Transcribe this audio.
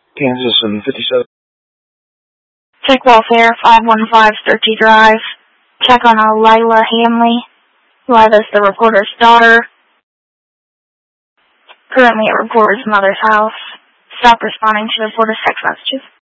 Kansas and 57. Check welfare, 515 Sturkey Drive. Check on a Lila Hamley. Lila's the reporter's daughter. Currently at reporter's mother's house. Stop responding to reporter's text messages.